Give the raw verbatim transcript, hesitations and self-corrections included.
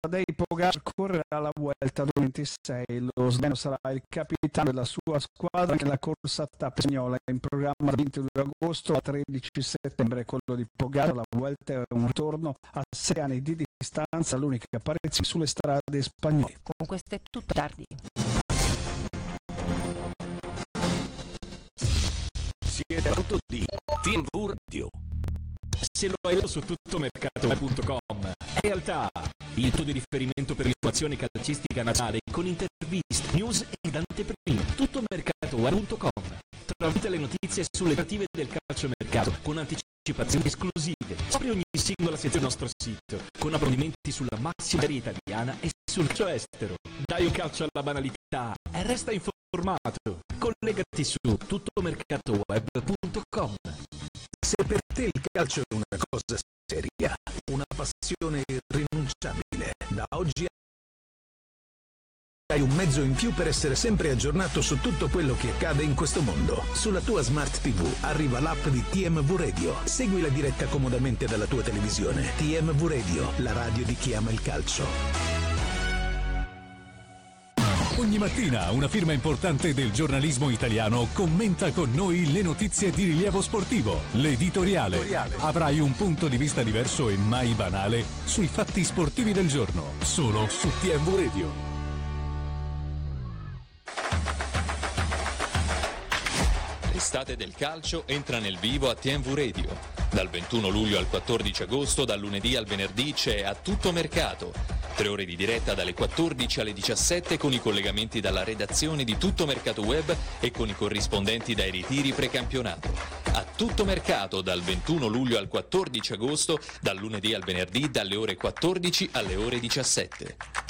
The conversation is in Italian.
Tadej Pogacar correrà la Vuelta duemilaventisei. Lo sloveno sarà il capitano della sua squadra anche nella corsa a tappa spagnola, in programma dal ventidue agosto al tredici settembre. Quello di Pogacar, la Vuelta è un ritorno a sei anni di distanza, l'unica apparizione sulle strade spagnole. Con questo è tutto, tardi. Siete all'ascolto di T M V Radio. Se lo hai su tuttomercato punto com. In realtà, il tuo di riferimento per l'informazione calcistica nazionale con interviste, news ed anteprime. tuttomercato punto com. Trovate le notizie sulle attive del calciomercato con anticipazioni esclusive. Scopri ogni singola sezione del nostro sito con approfondimenti sulla massima serie italiana e sul calcio estero. Dai un calcio alla banalità e resta informato. Collegati su tuttomercatoweb punto com. Se per te il calcio è una cosa seria, una passione irrinunciabile, da oggi hai un mezzo in più per essere sempre aggiornato su tutto quello che accade in questo mondo. Sulla tua Smart tivù arriva l'app di T M V Radio. Segui la diretta comodamente dalla tua televisione. T M V Radio, la radio di chi ama il calcio. Ogni mattina una firma importante del giornalismo italiano commenta con noi le notizie di rilievo sportivo. L'editoriale. Avrai un punto di vista diverso e mai banale sui fatti sportivi del giorno. Solo su T M V Radio. L'estate del calcio entra nel vivo a T M V Radio. Dal ventuno luglio al quattordici agosto, dal lunedì al venerdì c'è A Tutto Mercato. Tre ore di diretta dalle quattordici alle diciassette con i collegamenti dalla redazione di Tutto Mercato Web e con i corrispondenti dai ritiri precampionato. A Tutto Mercato dal ventuno luglio al quattordici agosto, dal lunedì al venerdì dalle ore quattordici alle ore diciassette.